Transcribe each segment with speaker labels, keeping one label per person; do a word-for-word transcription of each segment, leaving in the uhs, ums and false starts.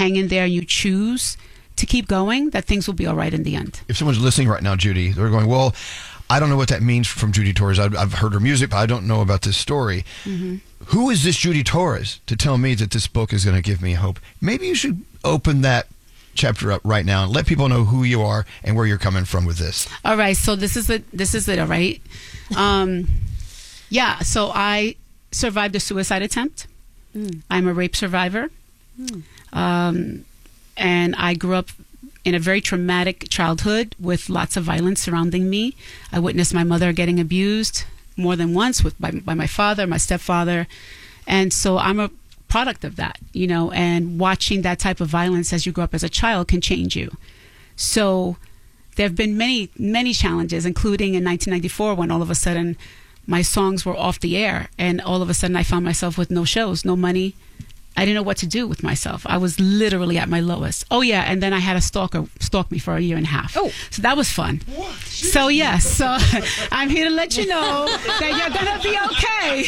Speaker 1: hang in there and you choose to keep going, that things will be all right in the end.
Speaker 2: If someone's listening right now, Judy, they're going, well, I don't know what that means from Judy Torres. I've, I've heard her music, but I don't know about this story. Mm-hmm. Who is this Judy Torres to tell me that this book is going to give me hope? Maybe you should open that chapter up right now and let people know who you are and where you're coming from with this.
Speaker 1: All right. So this is it. This is it. All right. Um, yeah. So I survived a suicide attempt. Mm. I'm a rape survivor. Mm. Um, and I grew up in a very traumatic childhood with lots of violence surrounding me. I witnessed my mother getting abused more than once with by, by my father, my stepfather. And so I'm a product of that, you know, and watching that type of violence as you grow up as a child can change you. So there have been many, many challenges, including in nineteen ninety-four when all of a sudden my songs were off the air and all of a sudden I found myself with no shows, no money. I didn't know what to do with myself. I was literally at my lowest. Oh, yeah. And then I had a stalker stalk me for a year and a half. Oh. So that was fun. What? So, yes. So I'm here to let you know that you're going to be okay.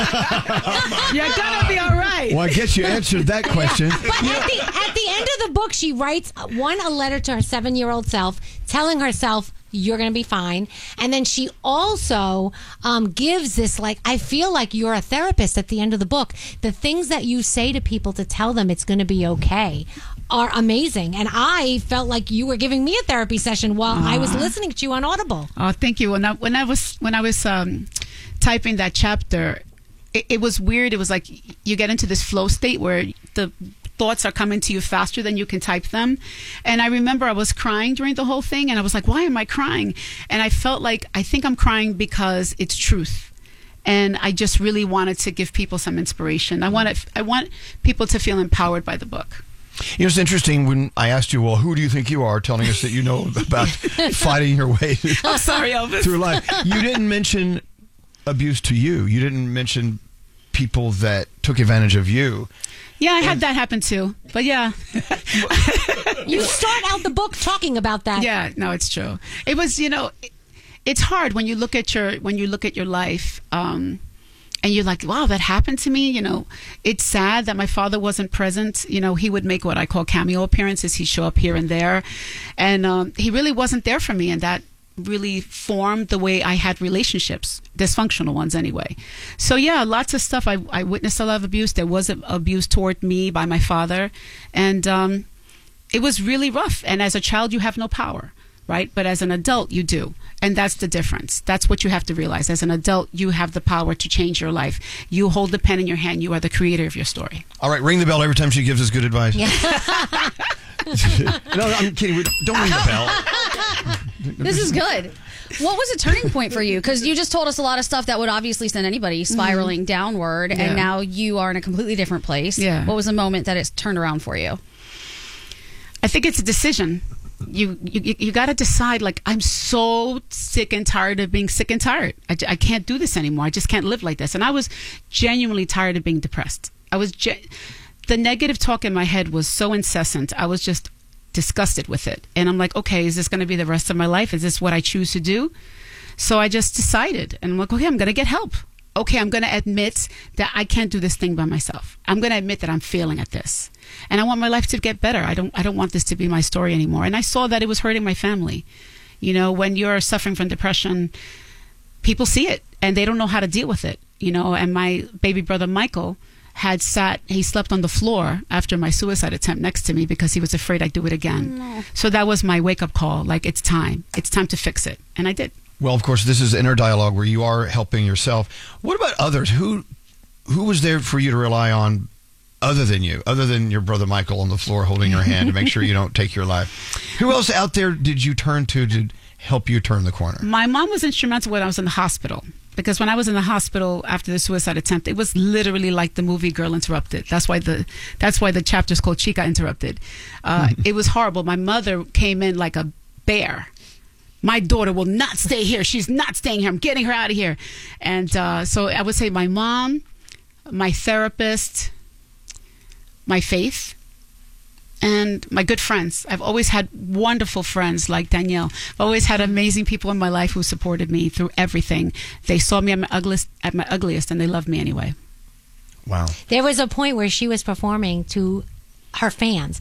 Speaker 1: You're going to be all right.
Speaker 2: Well, I guess you answered that question.
Speaker 3: But at the, at the end of the book, she writes, one, a letter to her seven-year-old self telling herself, you're going to be fine. And then she also um, gives this, like, I feel like you're a therapist at the end of the book. The things that you say to people to tell them it's going to be okay are amazing. And I felt like you were giving me a therapy session while Aww. I was listening to you on Audible.
Speaker 1: Oh, thank you. When I, when I was, when I was um, typing that chapter, it, it was weird. It was like you get into this flow state where the thoughts are coming to you faster than you can type them. And I remember I was crying during the whole thing and I was like, why am I crying? And I felt like, I think I'm crying because it's truth. And I just really wanted to give people some inspiration. I wanted, I want people to feel empowered by the book.
Speaker 2: You know, it's interesting when I asked you, well, who do you think you are, telling us that you know about fighting your way
Speaker 1: I'm sorry, Elvis.
Speaker 2: through life. You didn't mention abuse to you. You didn't mention people that took advantage of you.
Speaker 1: Yeah, I had that happen too. But yeah.
Speaker 3: You start out the book talking about that.
Speaker 1: Yeah, no, it's true. It was, you know, it, it's hard when you look at your when you look at your life um, and you're like, wow, that happened to me. You know, it's sad that my father wasn't present. You know, he would make what I call cameo appearances. He'd show up here and there. And um, he really wasn't there for me. And that really formed the way I had relationships, dysfunctional ones anyway. So yeah, lots of stuff. I, I witnessed a lot of abuse. There was abuse toward me by my father. And um, it was really rough. And as a child, you have no power, right? But as an adult, you do. And that's the difference. That's what you have to realize. As an adult, you have the power to change your life. You hold the pen in your hand. You are the creator of your story.
Speaker 2: All right, ring the bell every time she gives us good advice. Yeah. No, I'm kidding. Don't ring the bell.
Speaker 4: This is good. What was a turning point for you? Because you just told us a lot of stuff that would obviously send anybody spiraling mm-hmm. downward, yeah. and now you are in a completely different place.
Speaker 1: Yeah.
Speaker 4: What was the moment that it's turned around for you?
Speaker 1: I think it's a decision. You you you got to decide, like, I'm so sick and tired of being sick and tired. I, I can't do this anymore. I just can't live like this. And I was genuinely tired of being depressed. I was ge- the negative talk in my head was so incessant. I was just disgusted with it. And I'm like, okay, is this going to be the rest of my life? Is this what I choose to do? So I just decided, and I'm like, okay, I'm going to get help. Okay, I'm going to admit that I can't do this thing by myself. I'm going to admit that I'm failing at this. And I want my life to get better. I don't I don't want this to be my story anymore. And I saw that it was hurting my family. You know, when you're suffering from depression, people see it and they don't know how to deal with it. You know, and my baby brother Michael had sat, he slept on the floor after my suicide attempt next to me because he was afraid I'd do it again. No. So that was my wake-up call. Like, it's time. It's time to fix it. And I did.
Speaker 2: Well, of course, this is inner dialogue where you are helping yourself. What about others? Who who was there for you to rely on other than you, other than your brother Michael on the floor holding your hand to make sure you don't take your life? Who else out there did you turn to to help you turn the corner?
Speaker 1: My mom was instrumental when I was in the hospital. Because when I was in the hospital after the suicide attempt, it was literally like the movie Girl Interrupted. That's why the that's why the chapter is called Chica Interrupted. Uh, it was horrible. My mother came in like a bear. My daughter will not stay here. She's not staying here. I'm getting her out of here. And uh, so I would say my mom, my therapist, my faith, and my good friends. I've always had wonderful friends like Danielle. I've always had amazing people in my life who supported me through everything. They saw me at my ugliest, at my ugliest, and they loved me anyway.
Speaker 2: Wow.
Speaker 3: There was a point where she was performing to her fans.